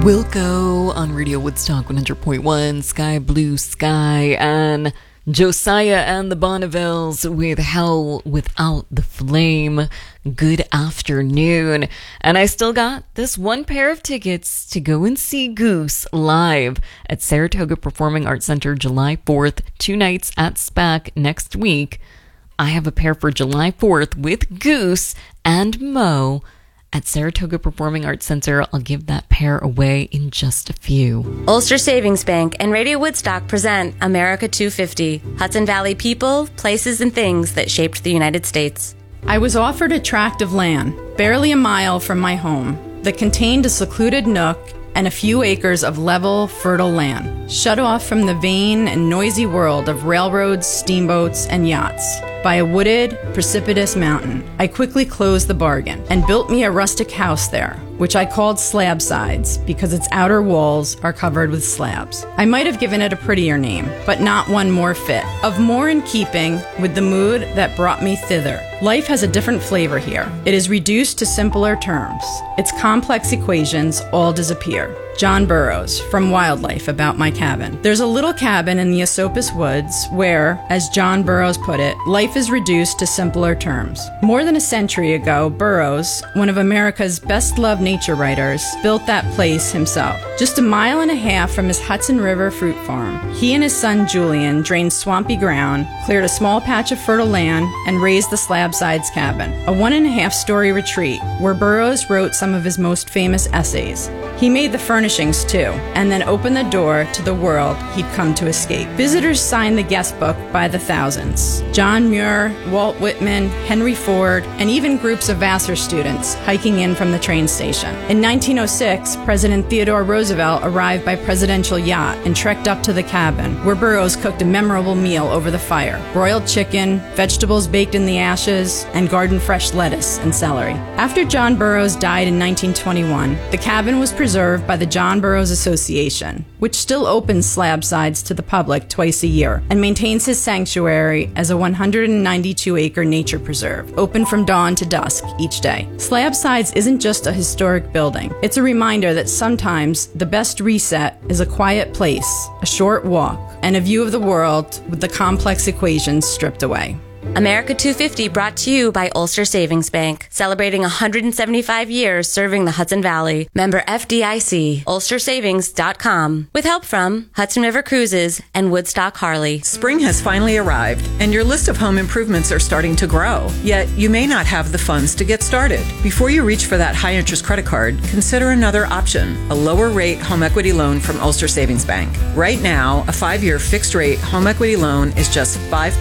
Wilco on Radio Woodstock 100.1, Sky Blue Sky, and Josiah and the Bonnevils with Hell Without the Flame. Good afternoon. And I still got this one pair of tickets to go and see Goose live at Saratoga Performing Arts Center July 4th, 2 nights at SPAC next week. I have a pair for July 4th with Goose and Mo at Saratoga Performing Arts Center. I'll give that pair away in just a few. Ulster Savings Bank and Radio Woodstock present America 250, Hudson Valley people, places, and things that shaped the United States. I was offered a tract of land, barely a mile from my home, that contained a secluded nook and a few acres of level, fertile land, shut off from the vain and noisy world of railroads, steamboats, and yachts by a wooded, precipitous mountain. I quickly closed the bargain and built me a rustic house there, which I called Slab Sides because its outer walls are covered with slabs. I might have given it a prettier name, but not one more fit, of more in keeping with the mood that brought me thither. Life has a different flavor here. It is reduced to simpler terms. Its complex equations all disappear. John Burroughs, from Wildlife, about my cabin. There's a little cabin in the Esopus Woods where, as John Burroughs put it, life is reduced to simpler terms. More than a century ago, Burroughs, one of America's best-loved nature writers, built that place himself. Just a mile and a half from his Hudson River fruit farm, he and his son Julian drained swampy ground, cleared a small patch of fertile land, and raised the Slab Sides cabin, a 1.5-story retreat where Burroughs wrote some of his most famous essays. He made the furnishings too, and then opened the door to the world he'd come to escape. Visitors signed the guest book by the thousands. John Muir, Walt Whitman, Henry Ford, and even groups of Vassar students hiking in from the train station. In 1906, President Theodore Roosevelt arrived by presidential yacht and trekked up to the cabin, where Burroughs cooked a memorable meal over the fire. Broiled chicken, vegetables baked in the ashes, and garden-fresh lettuce and celery. After John Burroughs died in 1921, the cabin was preserved by the John Burroughs Association, which still opens Slab Sides to the public twice a year and maintains his sanctuary as a 192-acre nature preserve, open from dawn to dusk each day. Slab Sides isn't just a historic building. It's a reminder that sometimes the best reset is a quiet place, a short walk, and a view of the world with the complex equations stripped away. America 250 brought to you by Ulster Savings Bank, celebrating 175 years serving the Hudson Valley. Member FDIC, ulstersavings.com, with help from Hudson River Cruises and Woodstock Harley. Spring has finally arrived, and your list of home improvements are starting to grow, yet you may not have the funds to get started. Before you reach for that high-interest credit card, consider another option, a lower-rate home equity loan from Ulster Savings Bank. Right now, a 5-year fixed-rate home equity loan is just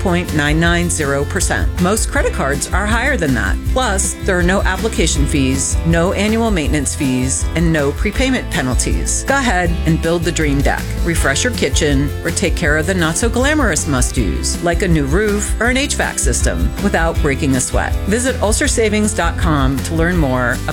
5.990%. Most credit cards are higher than that. Plus, there are no application fees, no annual maintenance fees, and no prepayment penalties. Go ahead and build the dream deck, refresh your kitchen, or take care of the not-so-glamorous must-dos, like a new roof or an HVAC system, without breaking a sweat. Visit ulstersavings.com to learn more